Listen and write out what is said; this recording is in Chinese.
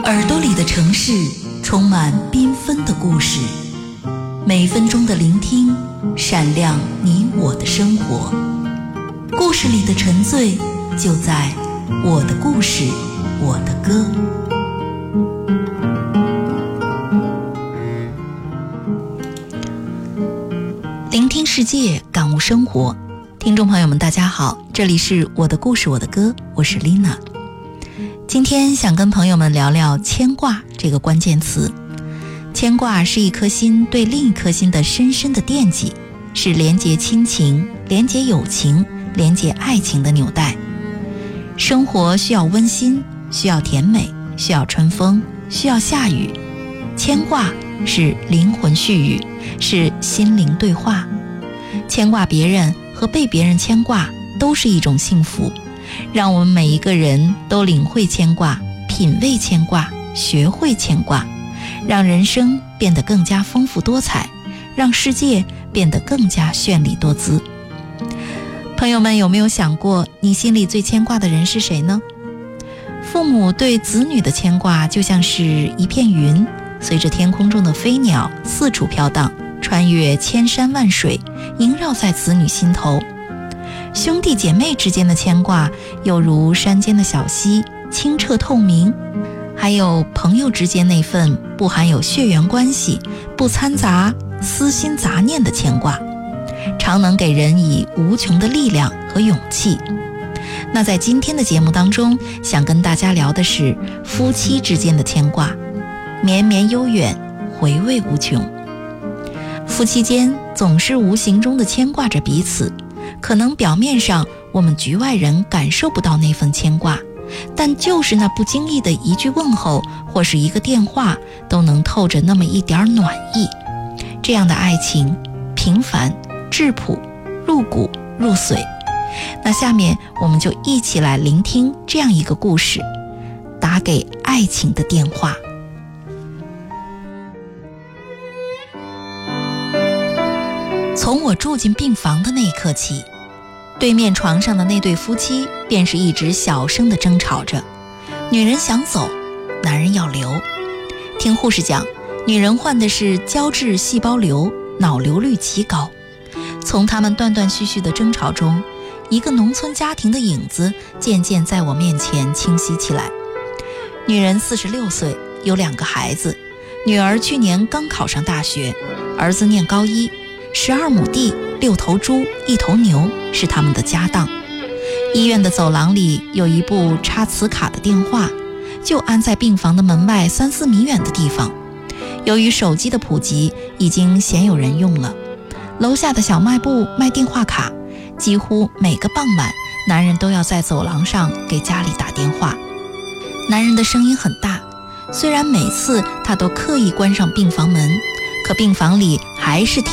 耳朵里的城市充满缤纷的故事，每分钟的聆听闪亮你我的生活。故事里的沉醉就在我的故事我的歌。聆听世界，感悟生活。听众朋友们大家好，这里是我的故事我的歌，我是 Lina。 今天想跟朋友们聊聊牵挂这个关键词。牵挂是一颗心对另一颗心的深深的惦记，是连结亲情、连结友情、连结爱情的纽带。生活需要温馨，需要甜美，需要春风，需要夏雨。牵挂是灵魂絮语，是心灵对话。牵挂别人和被别人牵挂都是一种幸福，让我们每一个人都领会牵挂，品味牵挂，学会牵挂，让人生变得更加丰富多彩，让世界变得更加绚丽多姿。朋友们有没有想过，你心里最牵挂的人是谁呢？父母对子女的牵挂就像是一片云，随着天空中的飞鸟四处飘荡，穿越千山万水，萦绕在子女心头。兄弟姐妹之间的牵挂又如山间的小溪，清澈透明。还有朋友之间那份不含有血缘关系，不掺杂私心杂念的牵挂，常能给人以无穷的力量和勇气。那在今天的节目当中，想跟大家聊的是夫妻之间的牵挂，绵绵悠远，回味无穷。夫妻间总是无形中的牵挂着彼此，可能表面上我们局外人感受不到那份牵挂，但就是那不经意的一句问候或是一个电话，都能透着那么一点暖意。这样的爱情平凡质朴，入骨入髓。那下面我们就一起来聆听这样一个故事，打给爱情的电话。从我住进病房的那一刻起，对面床上的那对夫妻便是一直小声地争吵着。女人想走，男人要留。听护士讲，女人患的是胶质细胞瘤，脑瘤率极高。从他们断断续续的争吵中，一个农村家庭的影子渐渐在我面前清晰起来。女人46岁，有2个孩子，女儿去年刚考上大学，儿子念高一，12亩地，6头猪，1头牛是他们的家当。医院的走廊里有一部插磁卡的电话，就安在病房的门外3-4米远的地方。由于手机的普及，已经鲜有人用了。楼下的小卖部卖电话卡，几乎每个傍晚，男人都要在走廊上给家里打电话。男人的声音很大，虽然每次他都刻意关上病房门，可病房里还是